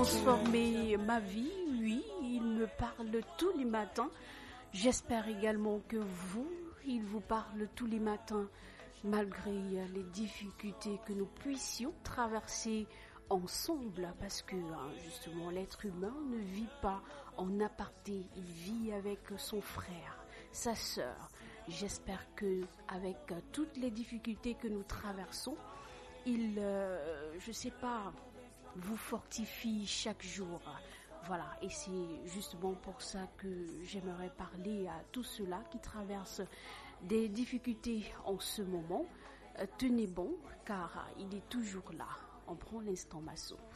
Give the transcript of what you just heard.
transformer ma vie, oui, il me parle tous les matins. J'espère également que vous, il vous parle tous les matins, malgré les difficultés que nous puissions traverser ensemble, parce que justement l'être humain ne vit pas en aparté, il vit avec son frère, sa sœur. J'espère que avec toutes les difficultés que nous traversons, il, je sais pas, vous fortifie chaque jour. Voilà, et c'est justement pour ça que j'aimerais parler à tous ceux-là qui traversent des difficultés en ce moment. Tenez bon, car il est toujours là. On prend l'instant Masso.